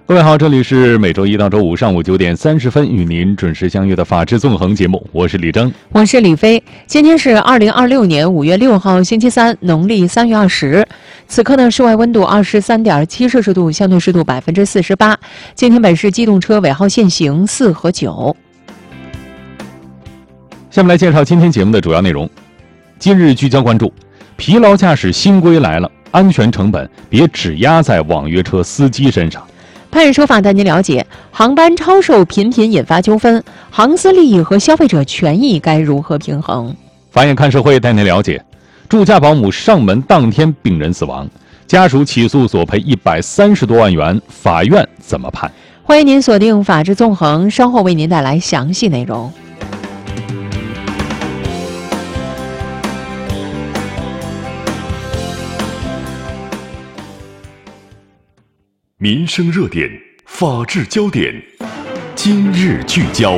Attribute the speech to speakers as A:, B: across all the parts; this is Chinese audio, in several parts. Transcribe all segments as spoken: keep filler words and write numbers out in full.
A: 各位好，这里是每周一到周五上午九点三十分与您准时相约的法治纵横节目，我是李征，
B: 我是李飞。今天是二零二六年五月六号星期三，农历三月二十。此刻呢，室外温度二十三点七摄氏度，相对湿度百分之四十八。今天本市机动车尾号限行四和九。
A: 下面来介绍今天节目的主要内容。今日聚焦关注，疲劳驾驶新规来了，安全成本别只压在网约车司机身上。
B: 判事说法带您了解，航班超售频频引发纠纷，航司利益和消费者权益该如何平衡？
A: 法眼看社会带您了解，住家保姆上门当天病人死亡，家属起诉索赔一百三十多万元，法院怎么判？
B: 欢迎您锁定法治纵横，稍后为您带来详细内容。
C: 民生热点，法治焦点，今日聚焦。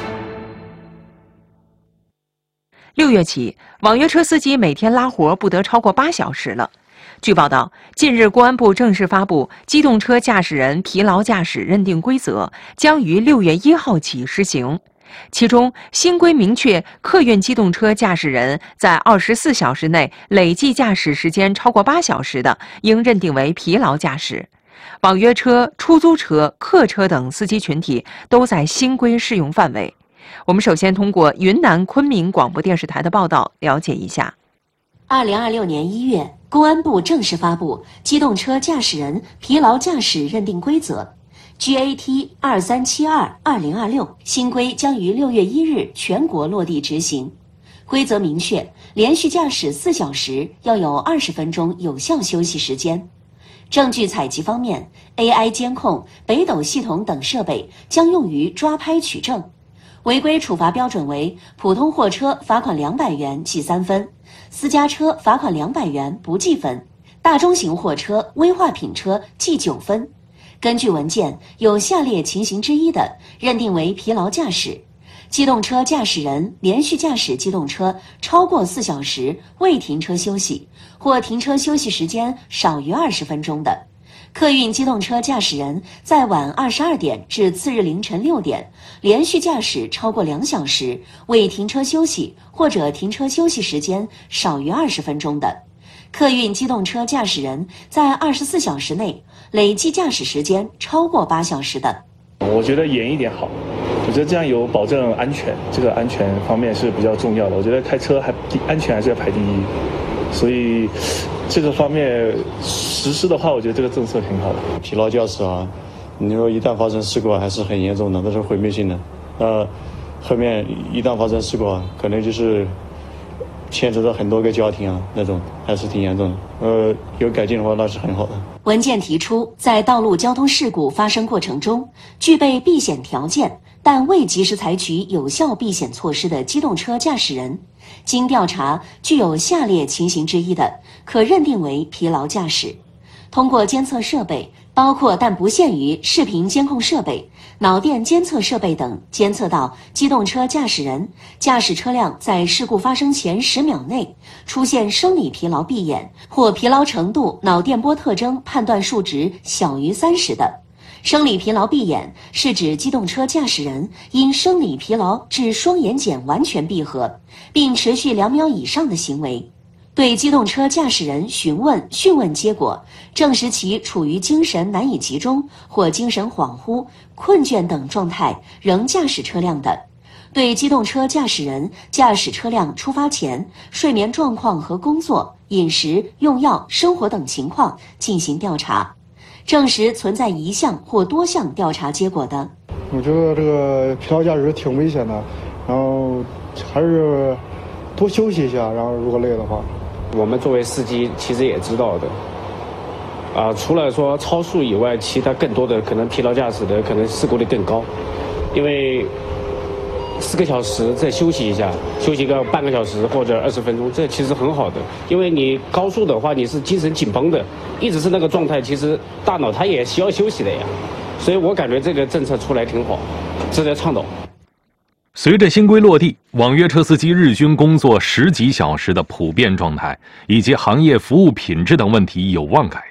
B: 六月起，网约车司机每天拉活不得超过八小时了。据报道，近日公安部正式发布《机动车驾驶人疲劳驾驶认定规则》，将于六月一号起施行。其中，新规明确，客运机动车驾驶人在二十四小时内累计驾驶时间超过八小时的，应认定为疲劳驾驶。网约车、出租车、客车等司机群体都在新规适用范围。我们首先通过云南昆明广播电视台的报道了解一下。
D: 二零二六年一月，公安部正式发布《机动车驾驶人疲劳驾驶认定规则》G A T 二三七二二零二六，新规将于六月一日全国落地执行。规则明确，连续驾驶四小时要有二十分钟有效休息时间。证据采集方面 ，A I 监控、北斗系统等设备将用于抓拍取证。违规处罚标准为：普通货车罚款两百元记三分，私家车罚款两百元不记分，大中型货车、危化品车记九分。根据文件，有下列情形之一的，认定为疲劳驾驶：机动车驾驶人连续驾驶机动车超过四小时未停车休息，或停车休息时间少于二十分钟的；客运机动车驾驶人在晚二十二点至次日凌晨六点连续驾驶超过两小时未停车休息，或者停车休息时间少于二十分钟的；客运机动车驾驶人在二十四小时内累计驾驶时间超过八小时的。
E: 我觉得严一点好，我觉得这样有保证安全，这个安全方面是比较重要的。我觉得开车还安全还是要排第一，所以这个方面实施的话，我觉得这个政策挺好的。
F: 疲劳驾驶啊，你说一旦发生事故还是很严重的，都是毁灭性的。呃，后面一旦发生事故啊，可能就是牵扯到很多个家庭啊，那种还是挺严重的。呃，有改进的话，那是很好的。
D: 文件提出，在道路交通事故发生过程中，具备避险条件但未及时采取有效避险措施的机动车驾驶人，经调查具有下列情形之一的，可认定为疲劳驾驶：通过监测设备，包括但不限于视频监控设备、脑电监测设备等，监测到机动车驾驶人驾驶车辆在事故发生前十秒内出现生理疲劳闭眼，或疲劳程度脑电波特征判断数值小于三十的。生理疲劳闭眼是指机动车驾驶人因生理疲劳致双眼睑完全闭合，并持续两秒以上的行为。对机动车驾驶人询问讯问结果证实其处于精神难以集中或精神恍惚、困倦等状态仍驾驶车辆的，对机动车驾驶人驾驶车辆出发前睡眠状况和工作、饮食、用药、生活等情况进行调查，证实存在一项或多项调查结果的。
G: 我觉得这个疲劳驾驶挺危险的，然后还是多休息一下，然后如果累的话。
H: 我们作为司机其实也知道的，啊，除了说超速以外，其他更多的可能疲劳驾驶的可能事故率更高，因为四个小时再休息一下，休息个半个小时或者二十分钟，这其实很好的。因为你高速的话，你是精神紧绷的，一直是那个状态，其实大脑它也需要休息的呀。所以我感觉这个政策出来挺好，值得倡导。
A: 随着新规落地，网约车司机日均工作十几小时的普遍状态，以及行业服务品质等问题有望改善。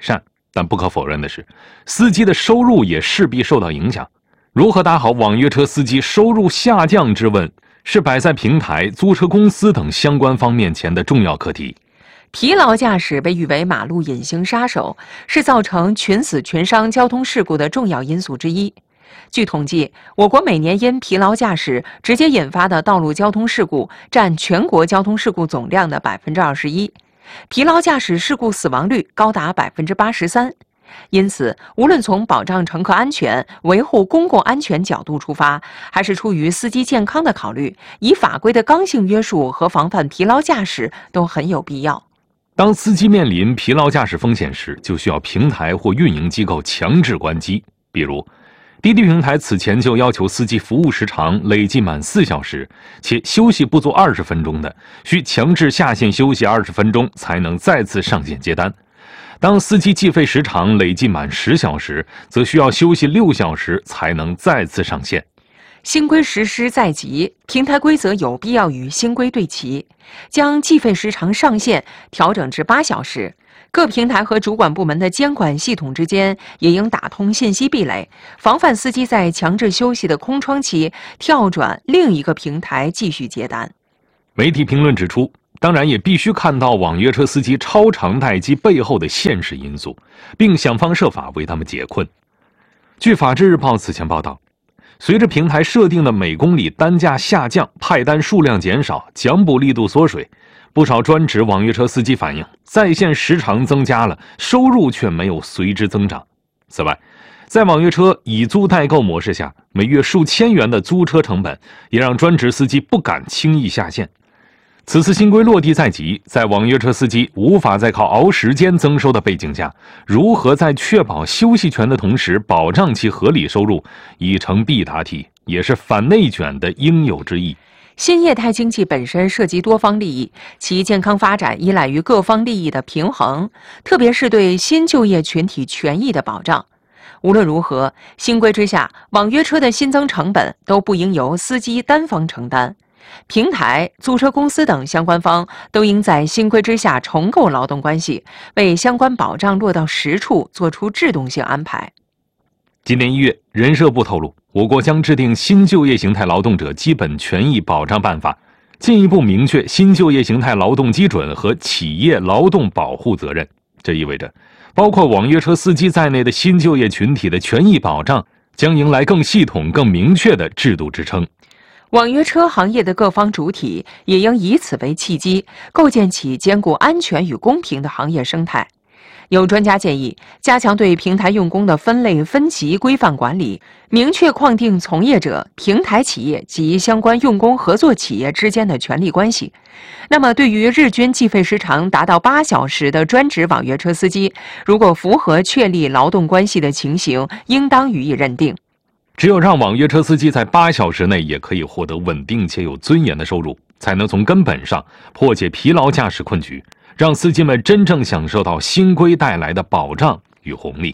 A: 但不可否认的是，司机的收入也势必受到影响。如何打好网约车司机收入下降之问，是摆在平台、租车公司等相关方面前的重要课题。
B: 疲劳驾驶被誉为马路隐形杀手，是造成群死群伤交通事故的重要因素之一。据统计，我国每年因疲劳驾驶直接引发的道路交通事故占全国交通事故总量的百分之二十一，疲劳驾驶事故死亡率高达百分之八十三。因此，无论从保障乘客安全、维护公共安全角度出发，还是出于司机健康的考虑，以法规的刚性约束和防范疲劳驾驶都很有必要。
A: 当司机面临疲劳驾驶风险时，就需要平台或运营机构强制关机。比如，滴滴平台此前就要求司机服务时长累计满四小时，且休息不足二十分钟的，需强制下线休息二十分钟才能再次上线接单。当司机计费时长累计满十小时，则需要休息六小时才能再次上线。
B: 新规实施在即，平台规则有必要与新规对齐，将计费时长上限调整至八小时。各平台和主管部门的监管系统之间也应打通信息壁垒，防范司机在强制休息的空窗期跳转另一个平台继续接单。
A: 媒体评论指出，当然也必须看到网约车司机超长待机背后的现实因素，并想方设法为他们解困。据法制日报此前报道，随着平台设定的每公里单价下降，派单数量减少，奖补力度缩水，不少专职网约车司机反映，在线时长增加了，收入却没有随之增长。此外，在网约车以租代购模式下，每月数千元的租车成本也让专职司机不敢轻易下线。此次新规落地在即，在网约车司机无法再靠熬时间增收的背景下，如何在确保休息权的同时保障其合理收入，已成必答题，也是反内卷的应有之义。
B: 新业态经济本身涉及多方利益，其健康发展依赖于各方利益的平衡，特别是对新就业群体权益的保障。无论如何，新规之下，网约车的新增成本都不应由司机单方承担。平台、租车公司等相关方都应在新规之下重构劳动关系，为相关保障落到实处做出制动性安排。
A: 今年一月，人社部透露，我国将制定新就业形态劳动者基本权益保障办法，进一步明确新就业形态劳动基准和企业劳动保护责任。这意味着，包括网约车司机在内的新就业群体的权益保障将迎来更系统、更明确的制度支撑。
B: 网约车行业的各方主体也应以此为契机，构建起兼顾安全与公平的行业生态。有专家建议，加强对平台用工的分类分级规范管理，明确框定从业者、平台企业及相关用工合作企业之间的权利关系。那么，对于日均计费时长达到八小时的专职网约车司机，如果符合确立劳动关系的情形，应当予以认定。
A: 只有让网约车司机在八小时内也可以获得稳定且有尊严的收入，才能从根本上破解疲劳驾驶困局，让司机们真正享受到新规带来的保障与红利。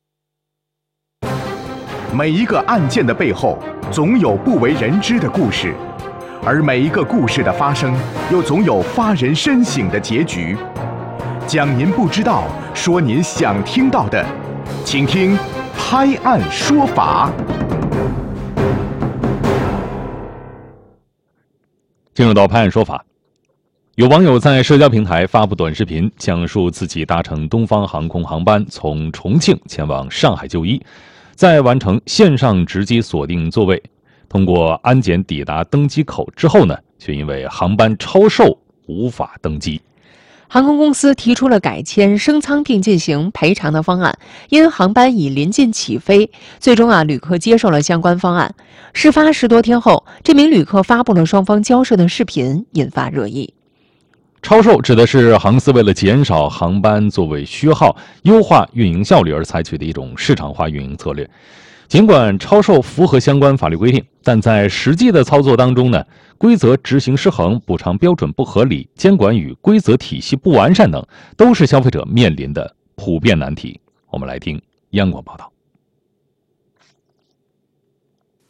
I: 每一个案件的背后，总有不为人知的故事，而每一个故事的发生，又总有发人深省的结局。讲您不知道，说您想听到的，请听拍案说法。
A: 进入到拍案说法，有网友在社交平台发布短视频，讲述自己搭乘东方航空航班从重庆前往上海就医，在完成线上值机锁定座位，通过安检抵达登机口之后呢，却因为航班超售无法登机。
B: 航空公司提出了改签升舱并进行赔偿的方案，因航班已临近起飞，最终啊，旅客接受了相关方案。事发十多天后，这名旅客发布了双方交涉的视频，引发热议。
A: 超售指的是航司为了减少航班座位虚耗、优化运营效率而采取的一种市场化运营策略。尽管超售符合相关法律规定，但在实际的操作当中呢，规则执行失衡、补偿标准不合理、监管与规则体系不完善等，都是消费者面临的普遍难题。我们来听央广报道。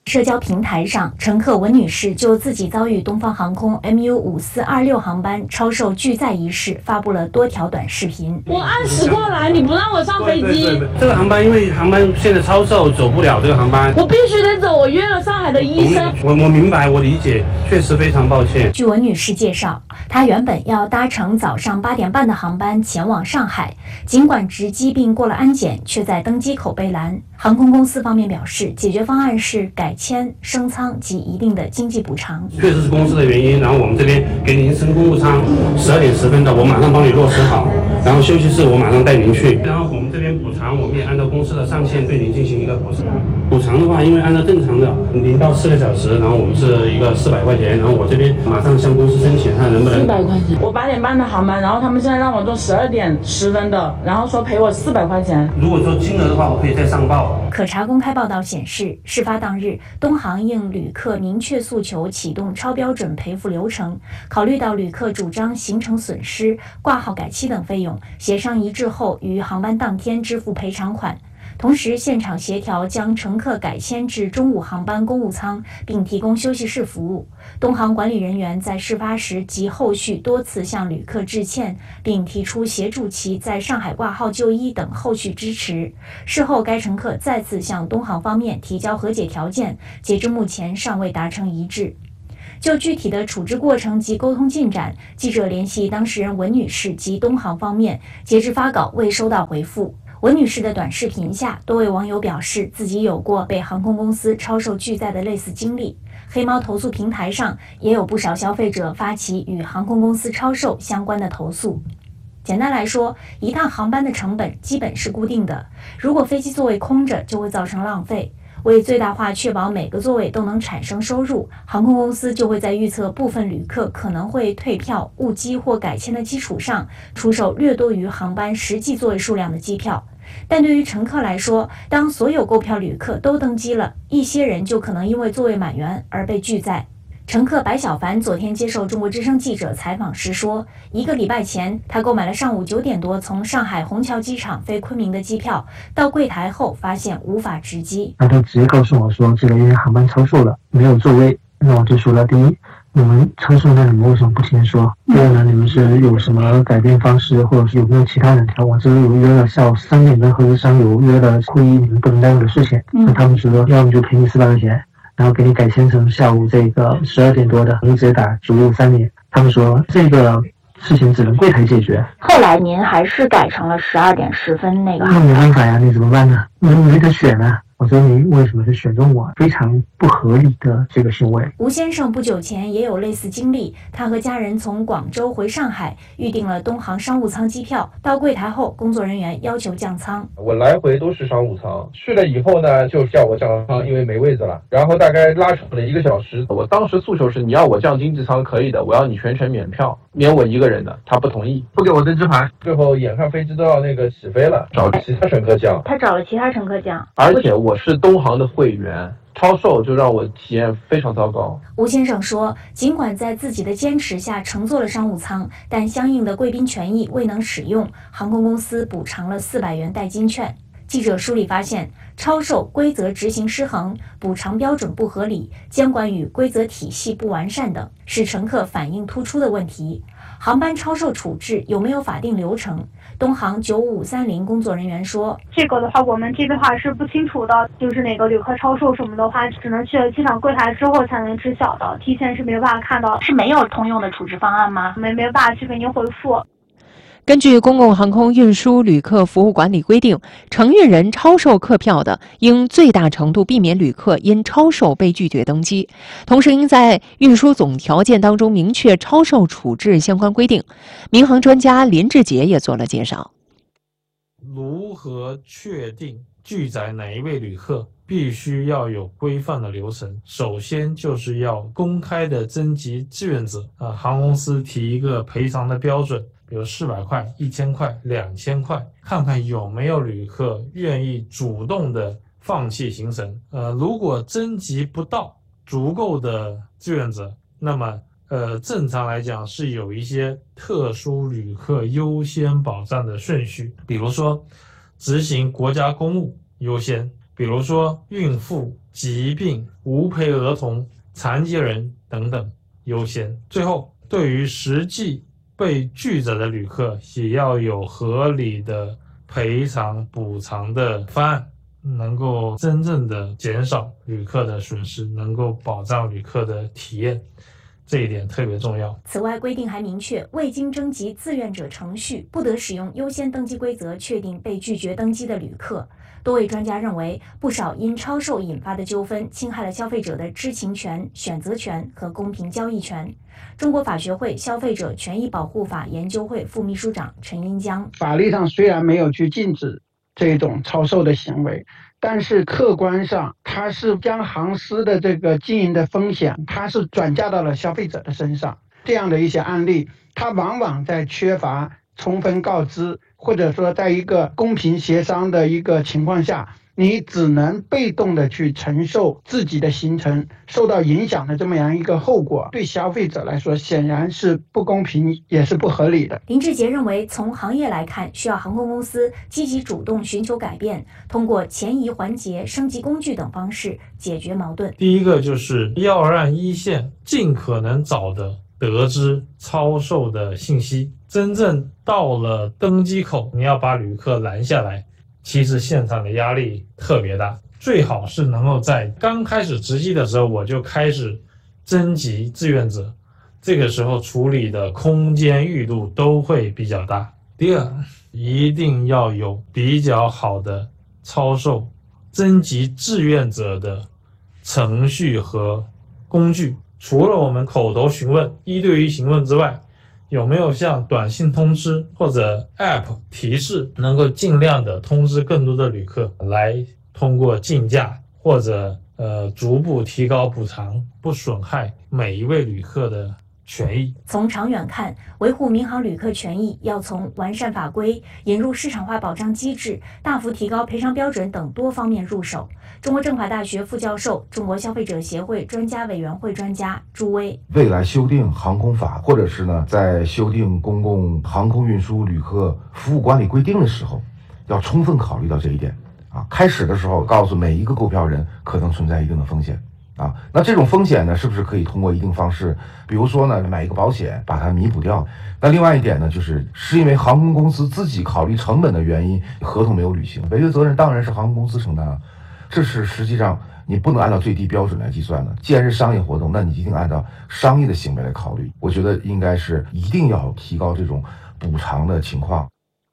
J: 社交平台上，乘客文女士就自己遭遇东方航空 M U 五四二六航班超售拒载一事发布了多条短视频。
K: 我按时过来，你不让我上飞机。
H: 对对对，这个航班因为航班现在超售，走不了这个航班。
K: 我必须得走，我约了上海的医生。
H: 我我明白，我理解，确实非常抱歉。
J: 据文女士介绍，她原本要搭乘早上八点半的航班前往上海，尽管值机并过了安检，却在登机口被拦。航空公司方面表示，解决方案是改签、升舱及一定的经济补偿。
H: 确实是公司的原因，然后我们这边给您升公务舱，十二点十分的，我马上帮你落实好，然后休息室我马上带您去。然后我们这边补偿，我们也按照公司的上限对您进行一个补偿。补偿的话，因为按照正常的零到四个小时，然后我们是一个四百块钱，然后我这边马上向公司申请，看能不能
K: 四百块钱。我八点半的航班，然后他们现在让我坐十二点十分的，然后说赔我四百块钱。
H: 如果说金额的话，我可以再上报。
J: 可查公开报道显示，事发当日，东航应旅客明确诉求启动超标准赔付流程，考虑到旅客主张行程损失、挂号改期等费用，协商一致后于航班当天支付赔偿款。同时，现场协调将乘客改签至中午航班公务舱，并提供休息室服务。东航管理人员在事发时及后续多次向旅客致歉，并提出协助其在上海挂号就医等后续支持。事后，该乘客再次向东航方面提交和解条件，截至目前尚未达成一致。就具体的处置过程及沟通进展，记者联系当事人文女士及东航方面，截至发稿未收到回复。文女士的短视频下，多位网友表示自己有过被航空公司超售拒载的类似经历。黑猫投诉平台上也有不少消费者发起与航空公司超售相关的投诉。简单来说，一趟航班的成本基本是固定的，如果飞机座位空着，就会造成浪费。为最大化确保每个座位都能产生收入，航空公司就会在预测部分旅客可能会退票、误机或改签的基础上，出售略多于航班实际座位数量的机票。但对于乘客来说，当所有购票旅客都登机了，一些人就可能因为座位满员而被拒载。乘客白小凡昨天接受中国之声记者采访时说，一个礼拜前，他购买了上午九点多从上海虹桥机场飞昆明的机票，到柜台后发现无法值机。
L: 那他直接告诉我说，这个因为航班超售了，没有座位。那我就说了，第一，你们超售，那你们为什么不先说？第二呢，你们是有什么改变方式，或者是有没有其他人调？我这有约了下午三点钟合资商有约了会议，你们不能耽误的事情。那他们说，要么就赔你四百块钱。然后给你改签成下午这个十二点多的，你直接打九六三零。他们说这个事情只能柜台解决。
J: 后来您还是改成了十二点十分那个。
L: 那没办法呀，你怎么办呢？你没得选呢。我说你为什么是选中我？非常不合理的这个行为。
J: 吴先生不久前也有类似经历，他和家人从广州回上海，预订了东航商务舱机票，到柜台后，工作人员要求降舱。
M: 我来回都是商务舱，去了以后呢，就叫我降舱，因为没位子了。然后大概拉长了一个小时。我当时诉求是，你要我降经济舱可以的，我要你全程免票，免我一个人的。他不同意，不给我登机牌。最后眼看飞机都要那个起飞了，找其他乘客降。
J: 他找了其他乘客降，
M: 而且我是东航的会员，超售就让我体验非常糟糕。
J: 吴先生说，尽管在自己的坚持下乘坐了商务舱，但相应的贵宾权益未能使用，航空公司补偿了四百元代金券。记者梳理发现，超售规则执行失衡、补偿标准不合理、监管与规则体系不完善等，是乘客反映突出的问题。航班超售处置有没有法定流程？东航九五五三零工作人员说，
N: 这个的话我们这边话是不清楚的，就是哪个旅客超售什么的话，只能去了机场柜台之后才能知晓的，提前是没有办法看到。
J: 是没有通用的处置方案吗？
N: 没没有办法去给您回复。
B: 根据公共航空运输旅客服务管理规定，承运人超售客票的，应最大程度避免旅客因超售被拒绝登机，同时应在运输总条件当中明确超售处置相关规定。民航专家林志杰也做了介绍。
O: 如何确定拒载哪一位旅客，必须要有规范的流程。首先就是要公开的征集志愿者，啊，航空公司提一个赔偿的标准，比如四百块、一千块、两千块，看看有没有旅客愿意主动的放弃行程。呃，如果征集不到足够的志愿者，那么呃，正常来讲是有一些特殊旅客优先保障的顺序，比如说执行国家公务优先， 比如说孕妇、疾病、无陪儿童、残疾人等等优先。最后，对于实际被拒载的旅客，也要有合理的赔偿补偿的方案，能够真正的减少旅客的损失，能够保障旅客的体验，这一点特别重要。
J: 此外，规定还明确，未经征集自愿者程序，不得使用优先登记规则确定被拒绝登机的旅客。多位专家认为，不少因超售引发的纠纷侵害了消费者的知情权、选择权和公平交易权。中国法学会消费者权益保护法研究会副秘书长陈英江：
P: 法律上虽然没有去禁止这种超售的行为，但是客观上它是将航司的这个经营的风险，它是转嫁到了消费者的身上。这样的一些案例，它往往在缺乏充分告知，或者说在一个公平协商的一个情况下，你只能被动的去承受自己的行程受到影响的这么样一个后果，对消费者来说显然是不公平也是不合理的。
J: 林志杰认为，从行业来看，需要航空公司积极主动寻求改变，通过前移环节、升级工具等方式解决矛盾。
O: 第一个就是要让一线尽可能早的得知超售的信息，真正到了登机口，你要把旅客拦下来，其实现场的压力特别大，最好是能够在刚开始值机的时候我就开始征集志愿者，这个时候处理的空间裕度都会比较大。第二，一定要有比较好的超售征集志愿者的程序和工具，除了我们口头询问、一对一询问之外，有没有像短信通知或者 App 提示，能够尽量的通知更多的旅客，来通过竞价或者呃逐步提高补偿，不损害每一位旅客的权益。
J: 从长远看，维护民航旅客权益要从完善法规、引入市场化保障机制、大幅提高赔偿标准等多方面入手。中国政法大学副教授、中国消费者协会专家委员会专家朱威：
Q: 未来修订航空法，或者是呢，在修订公共航空运输旅客服务管理规定的时候，要充分考虑到这一点啊。开始的时候告诉每一个购票人可能存在一定的风险。啊，那这种风险呢，是不是可以通过一定方式，比如说呢，买一个保险把它弥补掉？那另外一点呢，就是是因为航空公司自己考虑成本的原因，合同没有履行，违约责任当然是航空公司承担啊。这是实际上你不能按照最低标准来计算的。既然是商业活动，那你一定按照商业的行为来考虑。我觉得应该是一定要提高这种补偿的情况。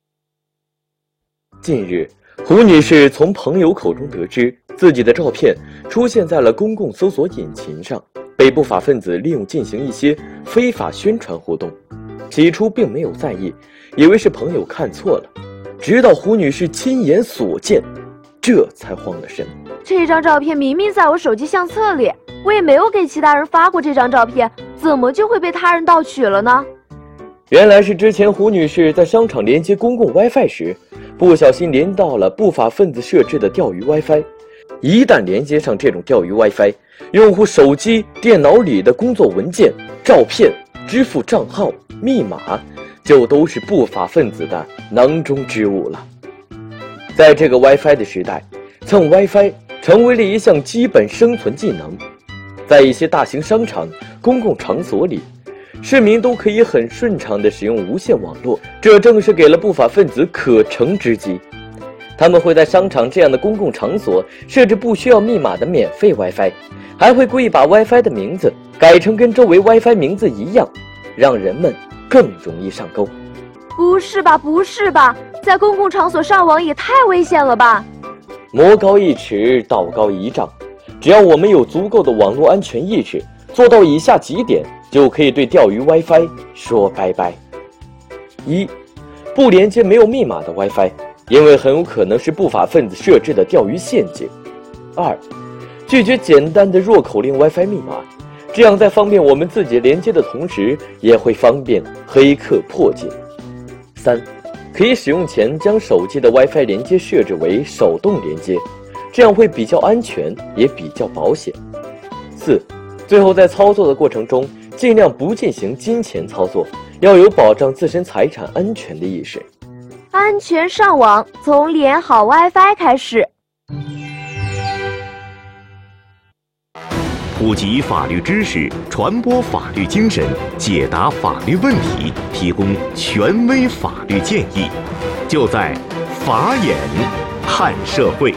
R: 近日，胡女士从朋友口中得知，自己的照片出现在了公共搜索引擎上，被不法分子利用进行一些非法宣传活动。起初并没有在意，以为是朋友看错了，直到胡女士亲眼所见，这才慌了神。
S: 这张照片明明在我手机相册里，我也没有给其他人发过这张照片，怎么就会被他人盗取了呢？
R: 原来是之前胡女士在商场连接公共 WiFi 时，不小心连到了不法分子设置的钓鱼 WiFi。一旦连接上这种钓鱼 WiFi， 用户手机、电脑里的工作文件、照片、支付账号、密码，就都是不法分子的囊中之物了。在这个 WiFi 的时代，蹭 WiFi 成为了一项基本生存技能。在一些大型商场、公共场所里，市民都可以很顺畅地使用无线网络，这正是给了不法分子可乘之机。他们会在商场这样的公共场所设置不需要密码的免费 WiFi， 还会故意把 WiFi 的名字改成跟周围 WiFi 名字一样，让人们更容易上钩。
S: 不是吧，不是吧，在公共场所上网也太危险了吧！
R: 魔高一尺，道高一丈，只要我们有足够的网络安全意识，做到以下几点，就可以对钓鱼 WiFi 说拜拜。一，不连接没有密码的 WiFi， 因为很有可能是不法分子设置的钓鱼陷阱。二，拒绝简单的弱口令 WiFi 密码，这样在方便我们自己连接的同时，也会方便黑客破解。三，可以使用前将手机的 WiFi 连接设置为手动连接，这样会比较安全，也比较保险。四，最后在操作的过程中，尽量不进行金钱操作，要有保障自身财产安全的意识。
S: 安全上网从连好 WiFi 开始。
C: 普及法律知识，传播法律精神，解答法律问题，提供权威法律建议，就在法眼看社会。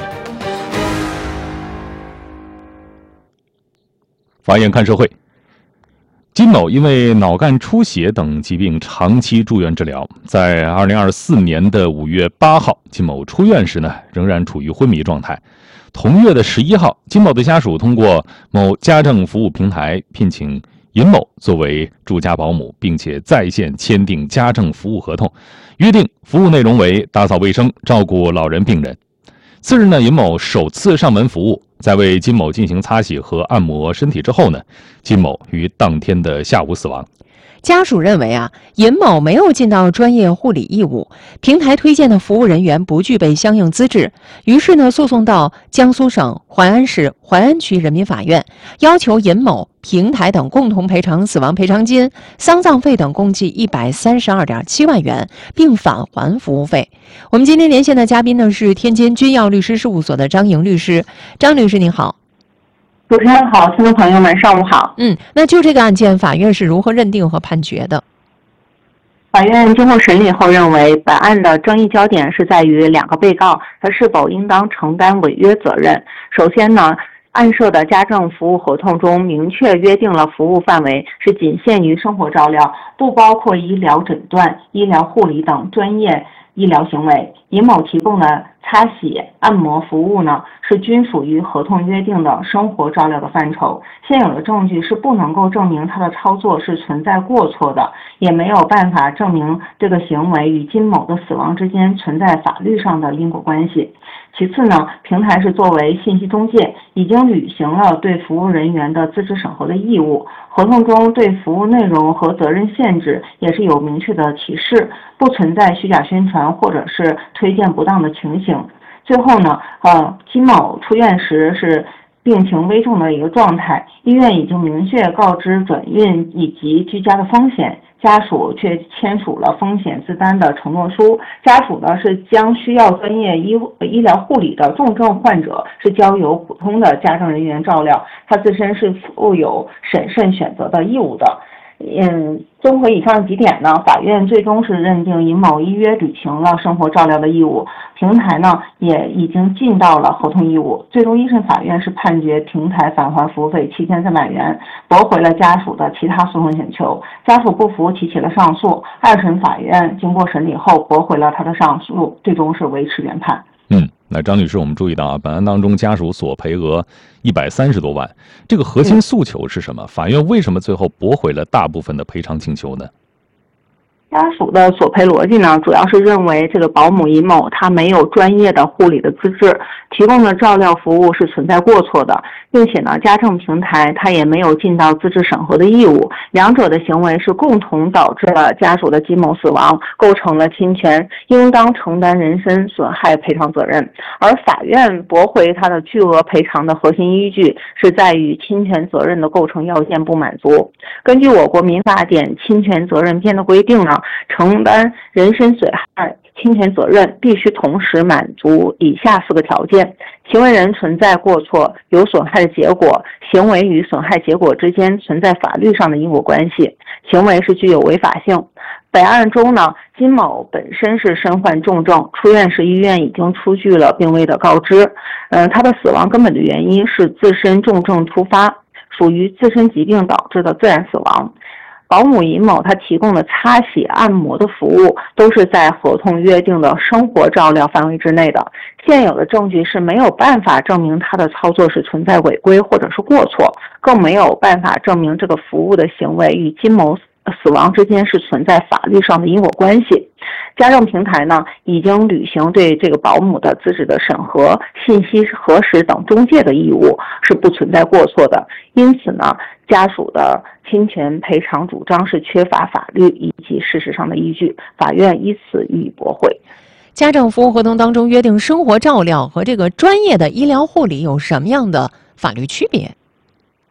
A: 法眼看社会。金某因为脑干出血等疾病长期住院治疗，在二零二四年的五月八号，金某出院时呢，仍然处于昏迷状态。同月的十一号，金某的家属通过某家政服务平台聘请尹某作为住家保姆，并且在线签订家政服务合同，约定服务内容为打扫卫生、照顾老人病人。次日呢，尹某首次上门服务，在为金某进行擦洗和按摩身体之后呢，金某于当天的下午死亡。
B: 家属认为啊，尹某没有尽到专业护理义务，平台推荐的服务人员不具备相应资质，于是呢，诉讼到江苏省淮安市淮安区人民法院，要求尹某、平台等共同赔偿死亡赔偿金、丧葬费等共计一百三十二点七万元，并返还服务费。我们今天连线的嘉宾呢是天津君耀律师事务所的张莹律师，张律师您好。
T: 主持人好，听众朋友们，上午好。
B: 嗯，那就这个案件，法院是如何认定和判决的？
T: 法院经过审理后认为，本案的争议焦点是在于两个被告他是否应当承担违约责任。首先呢，案涉的家政服务合同中明确约定了服务范围是仅限于生活照料，不包括医疗诊断、医疗护理等专业医疗行为。尹某提供的擦洗、按摩服务呢，是均属于合同约定的生活照料的范畴。现有的证据是不能够证明他的操作是存在过错的，也没有办法证明这个行为与金某的死亡之间存在法律上的因果关系。其次呢，平台是作为信息中介，已经履行了对服务人员的资质审核的义务。合同中对服务内容和责任限制也是有明确的提示，不存在虚假宣传或者是推荐不当的情形。最后呢，呃，金某出院时是病情危重的一个状态，医院已经明确告知转运以及居家的风险，家属却签署了风险自担的承诺书。家属呢是将需要专业医医疗护理的重症患者是交由普通的家政人员照料，他自身是负有审慎选择的义务的。嗯，综合以上几点呢，法院最终是认定尹某依约履行了生活照料的义务，平台呢也已经尽到了合同义务。最终一审法院是判决平台返还服务费七千三百元，驳回了家属的其他诉讼请求。家属不服提起了上诉，二审法院经过审理后驳回了他的上诉，最终是维持原判。
A: 嗯，那张律师，我们注意到啊，本案当中家属索赔额一百三十多万，这个核心诉求是什么？法院为什么最后驳回了大部分的赔偿请求呢？
T: 家属的索赔逻辑呢，主要是认为这个保姆尹某他没有专业的护理的资质，提供的照料服务是存在过错的，并且呢，家政平台他也没有尽到资质审核的义务，两者的行为是共同导致了家属的金某死亡，构成了侵权，应当承担人身损害赔偿责任。而法院驳回他的巨额赔偿的核心依据是在于侵权责任的构成要件不满足。根据我国民法典侵权责任篇的规定呢，承担人身损害侵权责任必须同时满足以下四个条件：行为人存在过错，有损害的结果，行为与损害结果之间存在法律上的因果关系，行为是具有违法性。本案中呢，金某本身是身患重症，出院时医院已经出具了病危的告知。嗯、呃，他的死亡根本的原因是自身重症突发，属于自身疾病导致的自然死亡。保姆尹某他提供的擦洗、按摩的服务都是在合同约定的生活照料范围之内的，现有的证据是没有办法证明他的操作是存在违规或者是过错，更没有办法证明这个服务的行为与金某死亡之间是存在法律上的因果关系。家政平台呢，已经履行对这个保姆的资质的审核、信息核实等中介的义务，是不存在过错的。因此呢，家属的侵权赔偿主张是缺乏法律以及事实上的依据，法院依此予以驳回。
B: 家政服务合同当中约定生活照料和这个专业的医疗护理有什么样的法律区别？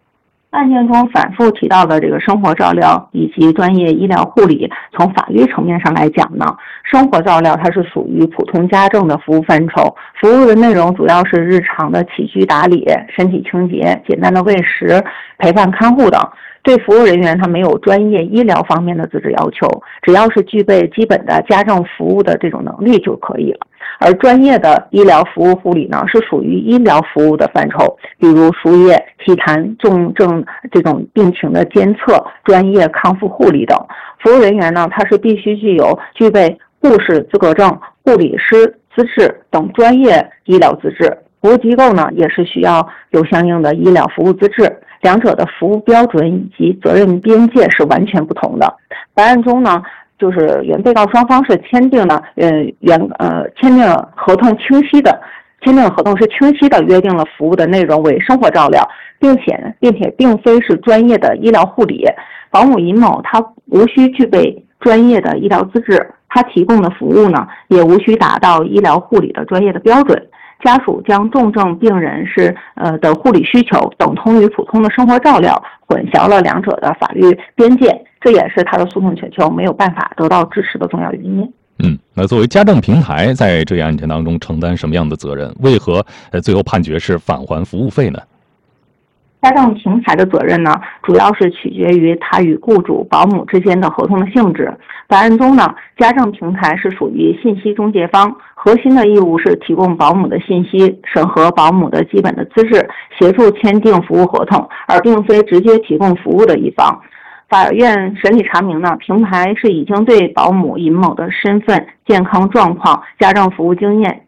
T: 案件中反复提到的这个生活照料以及专业医疗护理，从法律层面上来讲呢，生活照料它是属于普通家政的服务范畴，服务的内容主要是日常的起居打理、身体清洁、简单的喂食、陪伴看护等。对服务人员他没有专业医疗方面的资质要求，只要是具备基本的家政服务的这种能力就可以了。而专业的医疗服务护理呢，是属于医疗服务的范畴，比如输液、体坛、重症这种病情的监测、专业康复护理等。服务人员呢，他是必须具有具备护士资格证、护理师资质等专业医疗资质。服务机构呢，也是需要有相应的医疗服务资质。两者的服务标准以及责任边界是完全不同的。本案中呢，就是原被告双方是签订了呃原呃签订了合同清晰的，签订合同是清晰的约定了服务的内容为生活照料，并且并且并非是专业的医疗护理。保姆尹某他无需具备专业的医疗资质，他提供的服务呢也无需达到医疗护理的专业的标准。家属将重症病人是呃的护理需求等同于普通的生活照料，混淆了两者的法律边界，这也是他的诉讼请求没有办法得到支持的重要原因。
A: 嗯，那作为家政平台在这一案件当中承担什么样的责任？为何呃最后判决是返还服务费呢？
T: 家政平台的责任呢，主要是取决于他与雇主保姆之间的合同的性质。本案中呢，家政平台是属于信息中介方，核心的义务是提供保姆的信息、审核保姆的基本的资质、协助签订服务合同，而并非直接提供服务的一方。法院审理查明呢，平台是已经对保姆尹某的身份、健康状况、家政服务经验